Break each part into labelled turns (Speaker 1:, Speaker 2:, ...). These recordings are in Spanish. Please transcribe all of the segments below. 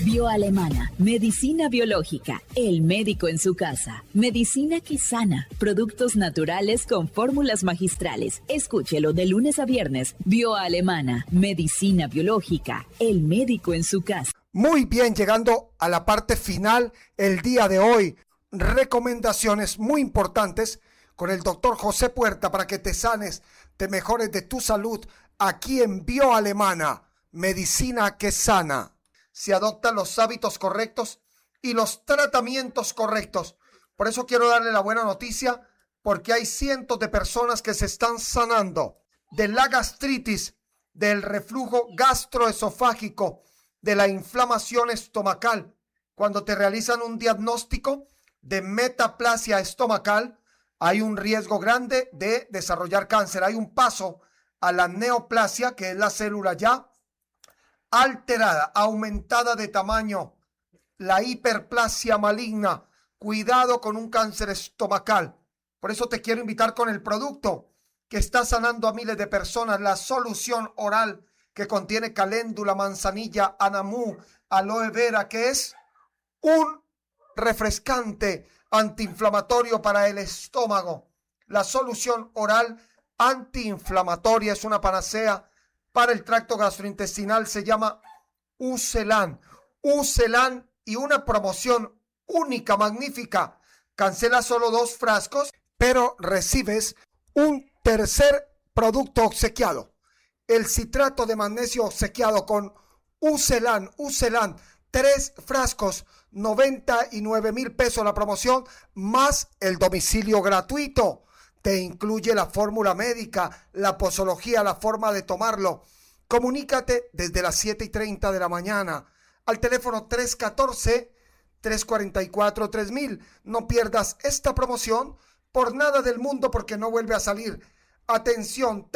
Speaker 1: Bioalemana, medicina biológica, el médico en su casa. Medicina que sana, productos naturales con fórmulas magistrales. Escúchelo de lunes a viernes. Bioalemana, medicina biológica, el médico en su casa.
Speaker 2: Muy bien, llegando a la parte final el día de hoy. Recomendaciones muy importantes con el doctor José Puerta para que te sanes, te mejores de tu salud aquí en Bioalemana, medicina que sana. Si adoptan los hábitos correctos y los tratamientos correctos. Por eso quiero darle la buena noticia, porque hay cientos de personas que se están sanando de la gastritis, del reflujo gastroesofágico, de la inflamación estomacal. Cuando te realizan un diagnóstico de metaplasia estomacal, hay un riesgo grande de desarrollar cáncer. Hay un paso a la neoplasia, que es la célula ya alterada, aumentada de tamaño, la hiperplasia maligna. Cuidado con un cáncer estomacal. Por eso te quiero invitar con el producto que está sanando a miles de personas, la solución oral que contiene caléndula, manzanilla, anamú, aloe vera, que es un refrescante antiinflamatorio para el estómago. La solución oral antiinflamatoria es una panacea para el tracto gastrointestinal, se llama Ucelan. Ucelan, y una promoción única, magnífica. Cancela solo 2 frascos, pero recibes un tercer producto obsequiado. El citrato de magnesio obsequiado con Ucelan. Ucelan, 3 frascos, 99,000 pesos la promoción, más el domicilio gratuito. Te incluye la fórmula médica, la posología, la forma de tomarlo. Comunícate desde las 7:30 de la mañana al teléfono 314-344-3000. No pierdas esta promoción por nada del mundo, porque no vuelve a salir. Atención,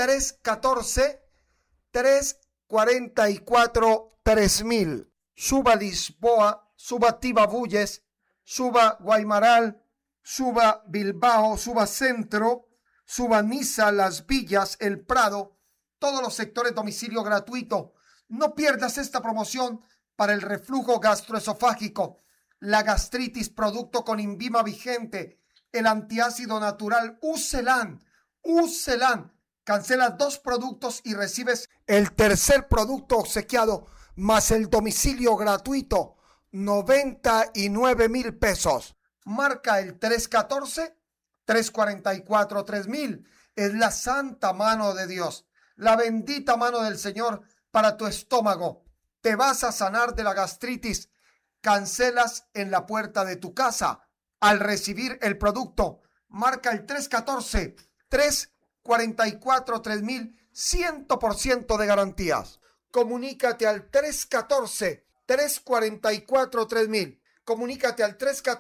Speaker 2: 314-344-3000. Suba Lisboa, suba Tibabuyes, suba Guaymaral, suba Bilbao, suba Centro, suba Niza, Las Villas, El Prado, todos los sectores, domicilio gratuito. No pierdas esta promoción para el reflujo gastroesofágico, la gastritis, producto con Invima vigente, el antiácido natural Ucelan. Ucelan. Cancelas 2 productos y recibes el tercer producto obsequiado, más el domicilio gratuito, 99,000 pesos. Marca el 314-344-3000. Es la santa mano de Dios, la bendita mano del Señor para tu estómago. Te vas a sanar de la gastritis. Cancelas en la puerta de tu casa al recibir el producto. Marca el 314-344-3000, 100% de garantías. Comunícate al 314-344-3000. Comunícate al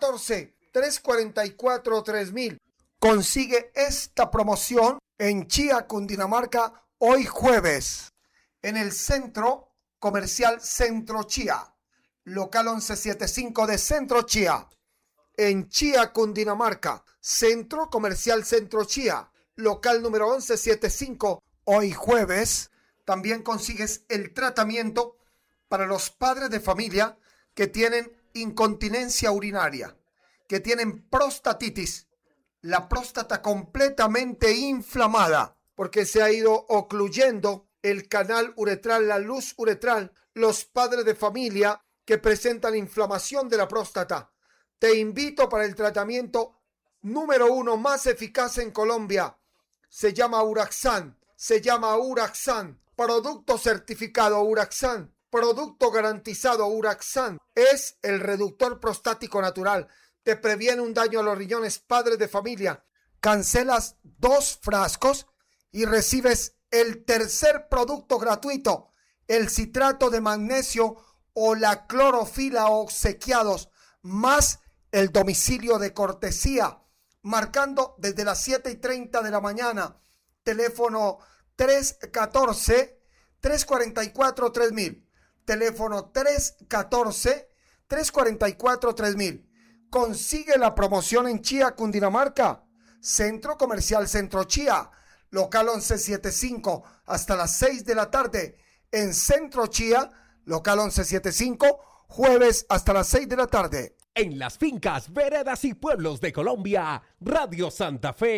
Speaker 2: 314-344-3000. Consigue esta promoción en Chía, Cundinamarca, hoy jueves, en el Centro Comercial Centro Chía, local 1175 de Centro Chía, en Chía, Cundinamarca. Centro Comercial Centro Chía, local número 1175, hoy jueves. También consigues el tratamiento para los padres de familia que tienen incontinencia urinaria, que tienen prostatitis, la próstata completamente inflamada, porque se ha ido ocluyendo el canal uretral, la luz uretral. Los padres de familia que presentan inflamación de la próstata, te invito para el tratamiento número 1 más eficaz en Colombia. Se llama Uraxan, producto certificado Uraxan, producto garantizado Uraxan. Es el reductor prostático natural. Te previene un daño a los riñones. Padres de familia, cancelas 2 frascos y recibes el tercer producto gratuito, el citrato de magnesio o la clorofila obsequiados, más el domicilio de cortesía, marcando desde las 7:30 de la mañana. Teléfono 314-344-3000. Teléfono 314-344-3000. Consigue la promoción en Chía, Cundinamarca. Centro Comercial Centro Chía, local 1175, hasta las 6 de la tarde. En Centro Chía, local 1175, jueves hasta las 6 de la tarde.
Speaker 3: En las fincas, veredas y pueblos de Colombia, Radio Santa Fe